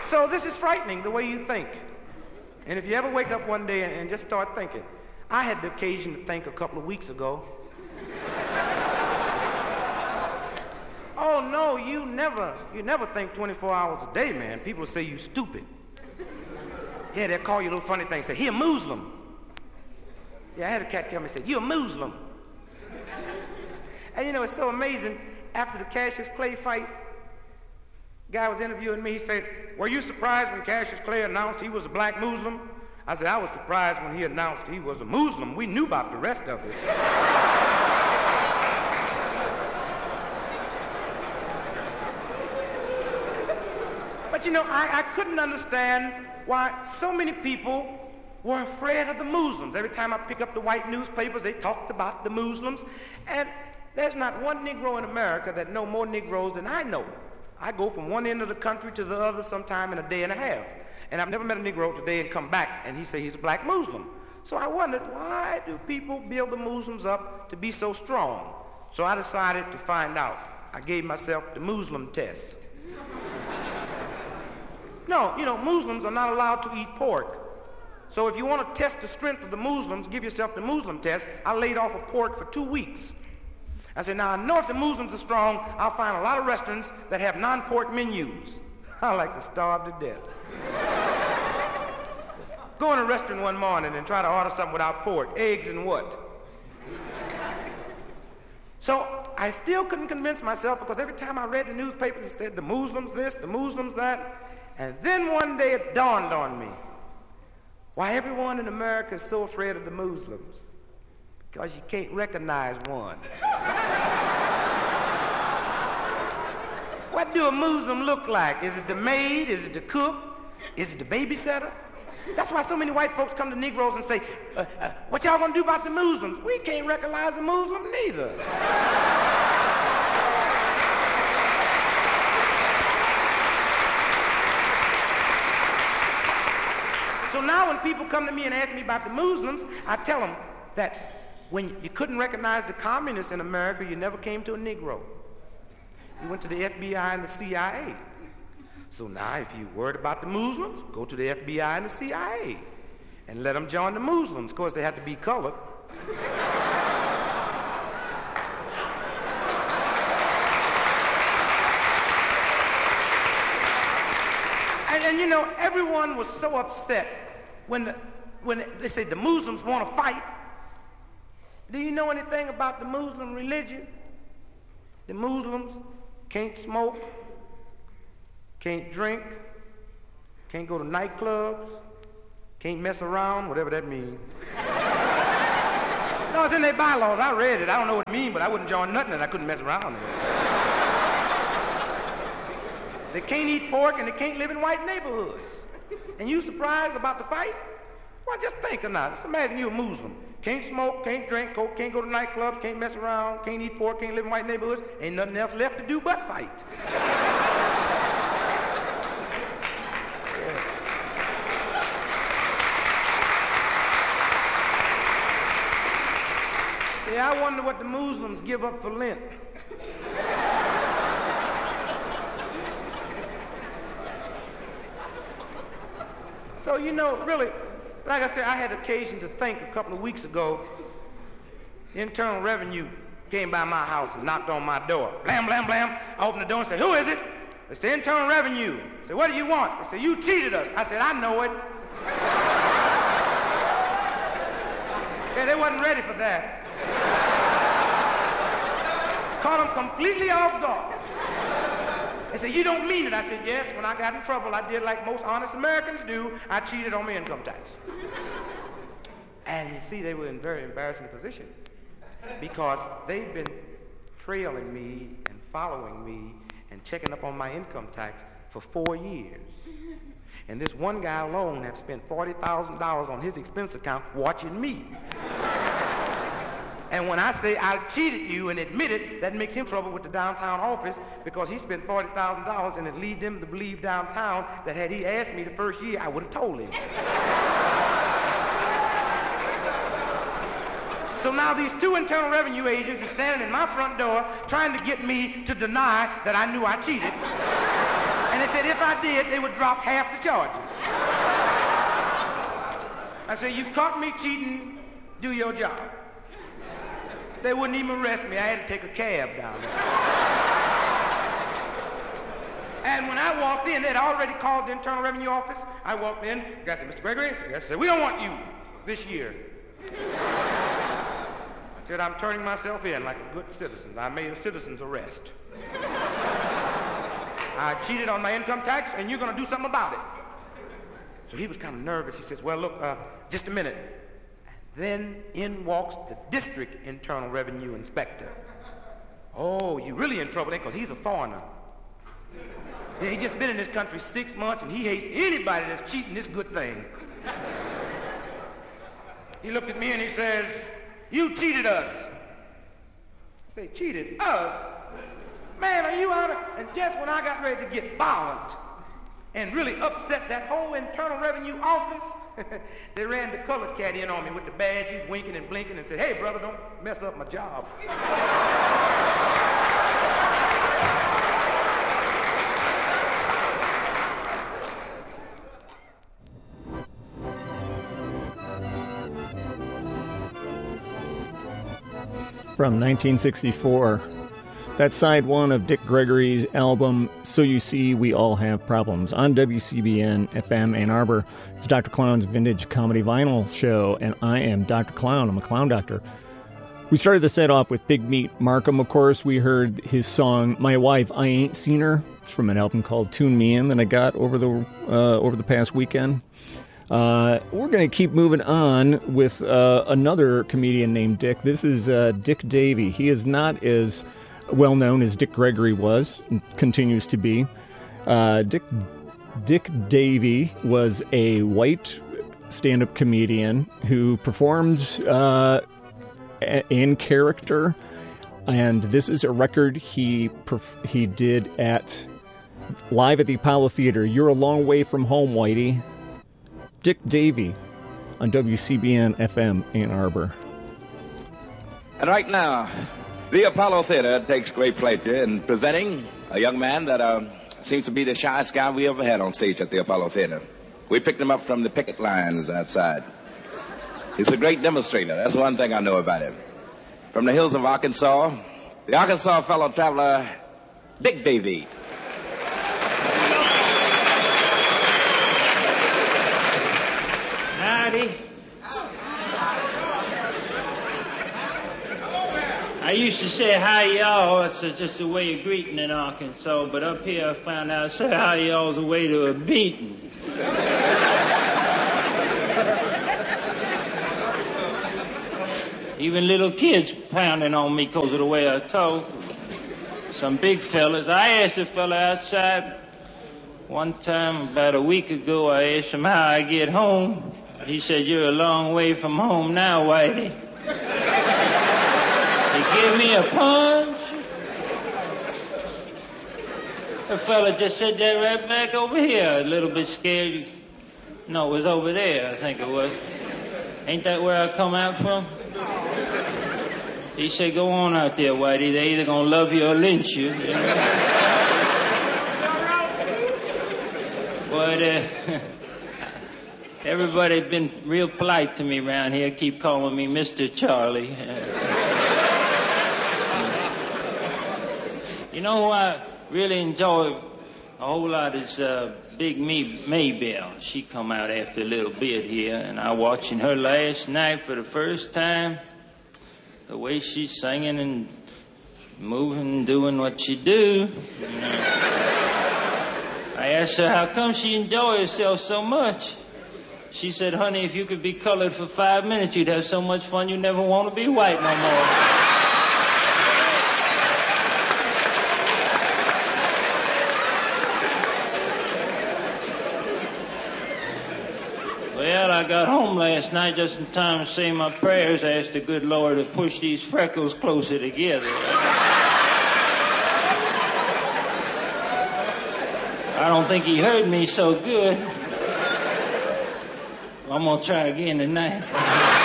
So this is frightening, the way you think. And if you ever wake up one day and just start thinking, I had the occasion to think a couple of weeks ago. Oh no, you never think 24 hours a day, man. People say you stupid. Yeah, they'll call you little funny things, say, he a Muslim. Yeah, I had a cat come and say, you a Muslim. And you know, it's so amazing, after the Cassius Clay fight, guy was interviewing me, he said, were you surprised when Cassius Clay announced he was a black Muslim? I said, I was surprised when he announced he was a Muslim. We knew about the rest of it. But you know, I couldn't understand why so many people were afraid of the Muslims. Every time I pick up the white newspapers, they talked about the Muslims. And there's not one Negro in America that know more Negroes than I know. I go from one end of the country to the other sometime in a day and a half. And I've never met a Negro today and come back and he say he's a black Muslim. So I wondered, why do people build the Muslims up to be so strong? So I decided to find out. I gave myself the Muslim test. No, you know, Muslims are not allowed to eat pork. So if you want to test the strength of the Muslims, give yourself the Muslim test. I laid off of pork for 2 weeks. I said, now I know if the Muslims are strong, I'll find a lot of restaurants that have non-pork menus. I like to starve to death. Go in a restaurant one morning and try to order something without pork, eggs and what? So I still couldn't convince myself, because every time I read the newspapers, it said the Muslims this, the Muslims that. And then one day it dawned on me why everyone in America is so afraid of the Muslims. Because you can't recognize one. What do a Muslim look like? Is it the maid? Is it the cook? Is it the babysitter? That's why so many white folks come to Negroes and say, what y'all gonna do about the Muslims? We can't recognize a Muslim neither. So now when people come to me and ask me about the Muslims, I tell them that when you couldn't recognize the communists in America, you never came to a Negro. You went to the FBI and the CIA. So now if you're worried about the Muslims, go to the FBI and the CIA and let them join the Muslims. Of course, they have to be colored. And you know, everyone was so upset when they said the Muslims want to fight. Do you know anything about the Muslim religion? The Muslims can't smoke, can't drink, can't go to nightclubs, can't mess around, whatever that means. No, it's in their bylaws. I read it. I don't know what it means, but I wouldn't join nothing that I couldn't mess around with. They can't eat pork and they can't live in white neighborhoods. And you surprised about the fight? Well, just think or not. Just imagine you're a Muslim. Can't smoke, can't drink, can't go to nightclubs, can't mess around, can't eat pork, can't live in white neighborhoods. Ain't nothing else left to do but fight. Yeah, I wonder what the Muslims give up for Lent. So, you know, really, like I said, I had occasion to think a couple of weeks ago, Internal Revenue came by my house and knocked on my door. Blam, blam, blam. I opened the door and said, who is it? They said, Internal Revenue. I said, what do you want? They said, you cheated us. I said, I know it. Yeah, they wasn't ready for that. Caught them completely off guard. They said, you don't mean it. I said, yes, when I got in trouble, I did like most honest Americans do. I cheated on my income tax. And you see, they were in a very embarrassing position because they've been trailing me and following me and checking up on my income tax for 4 years. And this one guy alone had spent $40,000 on his expense account watching me. And when I say I cheated you and admit it, that makes him trouble with the downtown office because he spent $40,000 and it lead them to believe downtown that had he asked me the first year, I would have told him. So now these two Internal Revenue agents are standing in my front door trying to get me to deny that I knew I cheated. And they said, if I did, they would drop half the charges. I said, you caught me cheating, do your job. They wouldn't even arrest me. I had to take a cab down there. And when I walked in, they'd already called the Internal Revenue Office. I walked in, the guy said, Mr. Gregory, I said, we don't want you this year. I said, I'm turning myself in like a good citizen. I made a citizen's arrest. I cheated on my income tax, and you're going to do something about it. So he was kind of nervous. He says, well, look, just a minute. Then in walks the district internal revenue inspector. Oh, you're really in trouble there because he's a foreigner. Yeah, he's just been in this country 6 months and he hates anybody that's cheating this good thing. He looked at me and he says, you cheated us. I say, cheated us? Man, are you out of... And just when I got ready to get violent and really upset that whole Internal Revenue Office, they ran the colored cat in on me with the badge. He's winking and blinking and said, hey, brother, don't mess up my job. From 1964. That's side one of Dick Gregory's album, So You See, We All Have Problems, on WCBN FM Ann Arbor. It's Dr. Clown's Vintage Comedy Vinyl Show, and I am Dr. Clown. I'm a clown doctor. We started the set off with Big Meat Markham, of course. We heard his song, My Wife, I Ain't Seen Her. It's from an album called Tune Me In that I got over the past weekend. We're going to keep moving on with another comedian named Dick. This is Dick Davey. He is not as well known as Dick Gregory was, and continues to be. Dick Davey was a white stand-up comedian who performed in character, and this is a record he did live at the Apollo Theater. You're a long way from home, Whitey. Dick Davey on WCBN FM Ann Arbor. And right now, the Apollo Theater takes great pleasure in presenting a young man that seems to be the shyest guy we ever had on stage at the Apollo Theater. We picked him up from the picket lines outside. He's a great demonstrator. That's one thing I know about him. From the hills of Arkansas, the Arkansas fellow traveler, Dick Davey. Howdy. I used to say hi y'all, it's just a way of greeting in Arkansas, but up here I found out say hi y'all's a way to a beating. Even little kids pounding on me because of the way I talk. Some big fellas. I asked a fella outside one time about a week ago, I asked him how I get home. He said, you're a long way from home now, Whitey. He gave me a punch. The fella just said that right back over here, a little bit scared. No, it was over there, I think it was. Ain't that where I come out from? He said, go on out there, Whitey. They're either gonna love you or lynch you. But everybody been real polite to me around here, keep calling me Mr. Charlie. You know who I really enjoy a whole lot is Big Maybelle. She come out after a little bit here, and I watching her last night for the first time. The way she's singing and moving and doing what she do. I asked her how come she enjoy herself so much. She said, honey, if you could be colored for 5 minutes, you'd have so much fun you'd never want to be white no more. Well, I got home last night just in time to say my prayers. I asked the good Lord to push these freckles closer together. I don't think he heard me so good. I'm going to try again tonight.